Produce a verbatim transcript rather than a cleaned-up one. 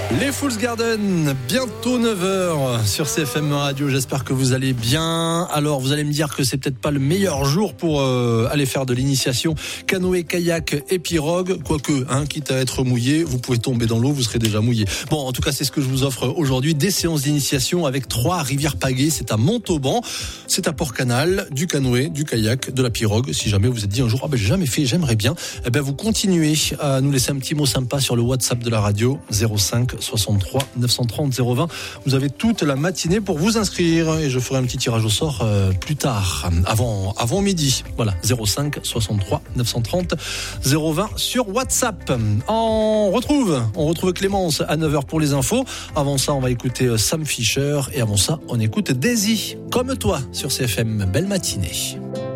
Les Fools Garden, bientôt neuf heures sur C F M Radio. J'espère que vous allez bien. Alors, vous allez me dire que c'est peut-être pas le meilleur jour pour euh, aller faire de l'initiation canoë, kayak et pirogue. Quoique, hein, quitte à être mouillé, vous pouvez tomber dans l'eau, vous serez déjà mouillé. Bon, en tout cas, c'est ce que je vous offre aujourd'hui. Des séances d'initiation avec trois rivières pagaies. C'est à Montauban, c'est à Port-Canal, du canoë, du kayak, de la pirogue. Si jamais vous êtes dit un jour, ah ben j'ai jamais fait, j'aimerais bien, eh ben vous continuez à nous laisser un petit mot sympa sur le WhatsApp de la radio, zéro cinq soixante-trois neuf cent trente zéro vingt. Vous avez toute la matinée pour vous inscrire et je ferai un petit tirage au sort euh, plus tard, avant, avant midi. Voilà, zéro cinq soixante-trois neuf cent trente zéro vingt sur WhatsApp. On retrouve, on retrouve Clémence à neuf heures pour les infos. Avant ça, on va écouter Sam Fischer et avant ça, on écoute Daisy, comme toi, sur C F M. Belle matinée.